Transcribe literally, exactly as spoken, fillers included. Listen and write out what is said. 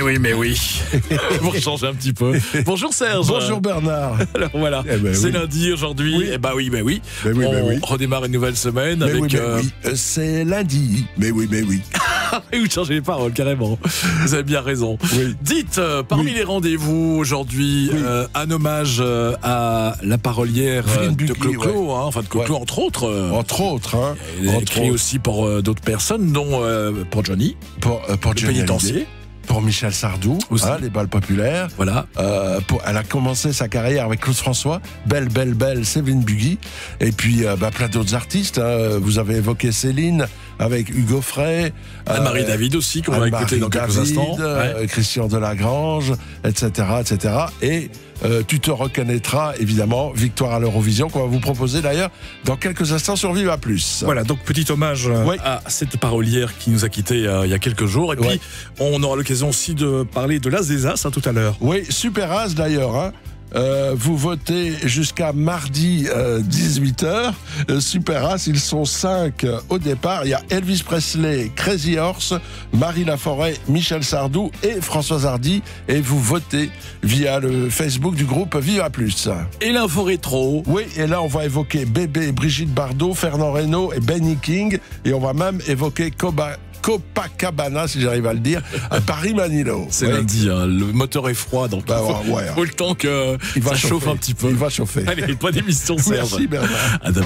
oui, mais oui. Pour changer un petit peu. Bonjour Serge. Bonjour Bernard. Alors voilà, Eh ben c'est oui. lundi aujourd'hui. Oui. Eh bah oui, bah oui. Mais oui, On mais oui. redémarre une nouvelle semaine Mais avec. oui, mais euh, oui. Euh, C'est lundi. Mais oui, mais oui. Et vous changez les paroles carrément. Vous avez bien raison. Oui. Dites, euh, parmi Oui. les rendez-vous aujourd'hui, Oui. euh, un hommage euh, à la parolière euh, Vline de Bugui, Clo-Clo, hein, enfin de Clo-Clo Ouais. entre autres. euh, Entre autres, hein. Elle a Entre écrit autres. aussi pour euh, d'autres personnes, dont euh, pour Johnny, Pour, euh, pour le Johnny pénitencier. Hallyday, pour Michel Sardou, Aussi. hein, les balles populaires. Voilà. Euh, pour, elle a commencé sa carrière avec Claude François, Belle, Belle, Belle, c'est Vline Bugui. Et puis euh, bah, plein d'autres artistes. Hein. Vous avez évoqué Céline avec Hugo Frey. Anne-Marie euh, David aussi, qu'on va écouter dans quelques David, instants. euh, Ouais. Christian Delagrange, et cetera, et cetera. Et euh, tu te reconnaîtras, évidemment, Victoire à l'Eurovision, qu'on va vous proposer d'ailleurs dans quelques instants sur Viva Plus. Voilà, donc petit hommage euh, Oui. à cette parolière qui nous a quittés euh, il y a quelques jours. Et puis, Ouais. on aura l'occasion aussi de parler de l'Azéza, ça tout à l'heure. Oui, super as d'ailleurs. Hein. Euh, vous votez jusqu'à mardi euh, dix-huit heures. Euh, super as, ils sont cinq euh, au départ. Il y a Elvis Presley, Crazy Horse, Marie Laforêt, Michel Sardou et Françoise Hardy. Et vous votez via le Facebook du groupe Viva Plus. Et l'info rétro. Oui, et là on va évoquer Bébé, Brigitte Bardot, Fernand Reynaud et Benny King. Et on va même évoquer Coba- Copacabana, si j'arrive à le dire, à Paris-Manilo. C'est Oui. lundi, hein, le moteur est froid, donc Bah, il faut, ouais, ouais. faut le temps que Il va ça chauffe chauffer. un petit peu. Il va chauffer. Allez, bonne émission, Serge. Merci Bernard. À demain.